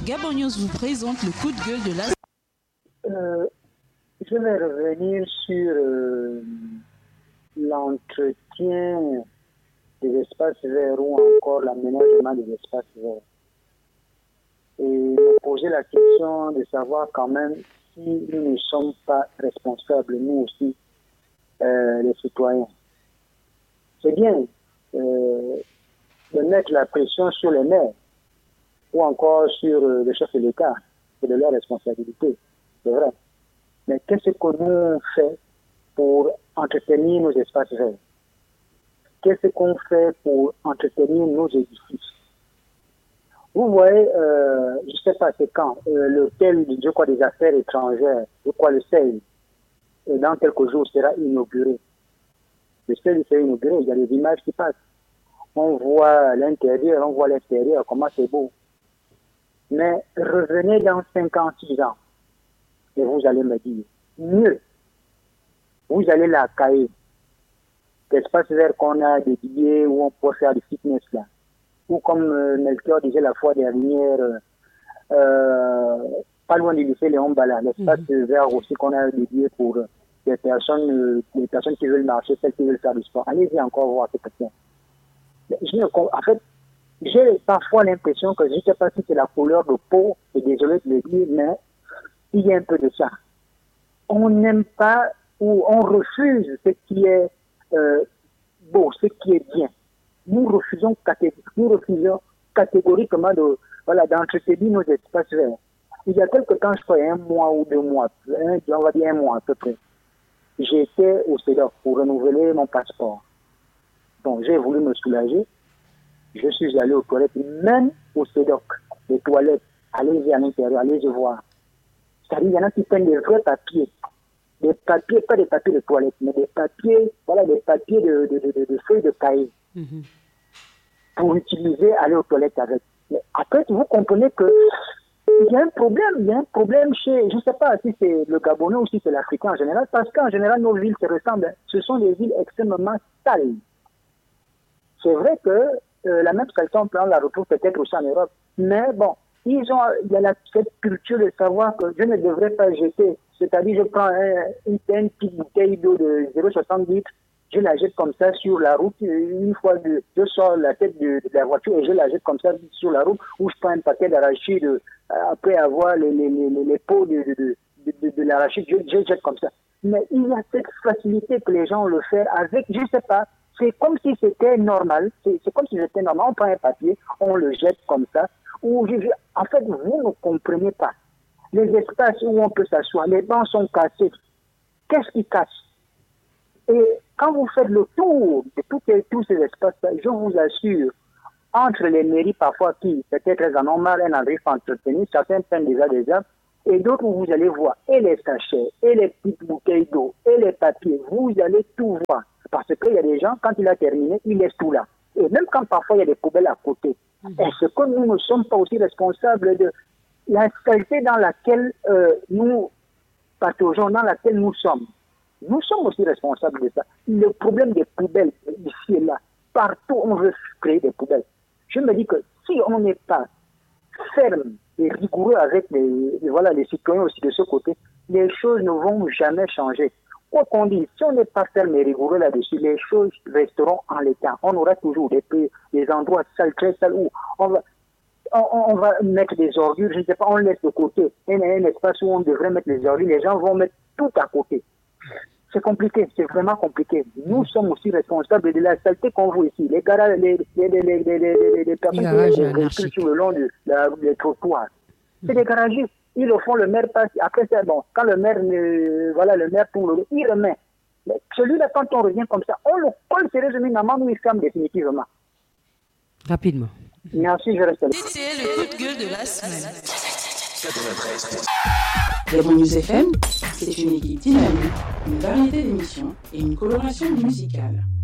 Gabon News vous présente le coup de gueule de la... Je vais revenir sur l'entretien des espaces verts ou encore l'aménagement des espaces verts. Et me poser la question de savoir quand même si nous ne sommes pas responsables, nous aussi, les citoyens. C'est bien de mettre la pression sur les maires ou encore sur le chef de l'État. C'est de leur responsabilité, c'est vrai. Mais qu'est-ce que nous fait pour entretenir nos espaces verts? Qu'est-ce qu'on fait pour entretenir nos édifices? Vous voyez, je ne sais pas c'est quand, l'hôtel des affaires étrangères, le CEI, dans quelques jours sera inauguré. Le CEI sera inauguré, il y a des images qui passent. On voit l'intérieur, comment c'est beau. Mais revenez dans 5 ans, 6 ans, et vous allez me dire, mieux, vous allez la cailler. L'espace vert qu'on a dédié où on peut faire du fitness là. Ou comme Melchior disait la fois dernière, pas loin du lycée Léon Bala, l'espace vert aussi qu'on a dédié pour les personnes qui veulent marcher, celles qui veulent faire du sport. Allez-y encore voir ces questions. En fait, j'ai parfois l'impression que je ne sais pas si c'est la couleur de peau, et désolé de le dire, mais il y a un peu de ça. On n'aime pas ou on refuse ce qui est beau, ce qui est bien. Nous refusons catégoriquement d'entretenir nos espaces verts. Il y a quelque temps, je crois, 1 mois ou 2 mois, on va dire 1 mois à peu près, j'étais au CEDOC pour renouveler mon passeport. Bon, j'ai voulu me soulager. Je suis allé aux toilettes, même au CEDOC, les toilettes, allez-y à l'intérieur, allez-y voir. C'est-à-dire, il y en a qui prennent des vrais papiers. Des papiers, pas des papiers de toilette, mais des papiers, des papiers de feuilles de cahier. Pour utiliser, aller aux toilettes avec. Mais après, vous comprenez que il y a un problème chez, je ne sais pas si c'est le Gabonais ou si c'est l'Africain en général, parce qu'en général, nos villes se ressemblent. Ce sont des villes extrêmement sales. C'est vrai que la même saleté, on la retrouve peut-être aussi en Europe. Mais bon, il y a cette culture de savoir que je ne devrais pas jeter. C'est-à-dire, je prends une petite bouteille d'eau de 0,70 litres, je la jette comme ça sur la route. Une fois, je sors la tête de la voiture et je la jette comme ça sur la route, où je prends un paquet d'arachide après avoir les pots de l'arachide, je jette comme ça. Mais il y a cette facilité que les gens le font avec, je ne sais pas, c'est comme si c'était normal. C'est comme si c'était normal. On prend un papier, on le jette comme ça. En fait, vous ne comprenez pas. Les espaces où on peut s'asseoir, les bancs sont cassés. Qu'est-ce qui casse? Et quand vous faites le tour de tous ces espaces, je vous assure, entre les mairies parfois qui peut-être en ont marre un endroit entretenu, certains prennent déjà des arbres, et d'autres où vous allez voir et les sachets, et les petites bouteilles d'eau, et les papiers, vous allez tout voir. Parce qu'il y a des gens, quand il a terminé, ils laissent tout là. Et même quand parfois il y a des poubelles à côté, est-ce que nous ne sommes pas aussi responsables de la saleté dans laquelle nous pataugeons, dans laquelle nous sommes? Nous sommes aussi responsables de ça. Le problème des poubelles, ici et là, partout on veut créer des poubelles. Je me dis que si on n'est pas ferme et rigoureux avec les citoyens aussi de ce côté, les choses ne vont jamais changer. Quoi qu'on dise, si on n'est pas ferme et rigoureux là-dessus, les choses resteront en l'état. On aura toujours des endroits sales, très sales, où on va mettre des ordures, je ne sais pas, on laisse de côté. Il y a un espace où on devrait mettre les ordures, les gens vont mettre tout à côté. C'est compliqué, c'est vraiment compliqué. Nous sommes aussi responsables de la saleté qu'on voit ici. Les garages, les personnes qui véhiculent sur le long des trottoirs. C'est des garagistes. Ils le font, le maire passe. Après, c'est bon. Quand le maire tourne le dos, il remet. Mais celui-là, quand on revient comme ça, on le colle sérieusement, nous il ferme définitivement. Rapidement. Merci, je reste là. C'était le coup de gueule de la semaine. 93. Gabon News FM, c'est une équipe dynamique, une variété d'émissions et une coloration musicale.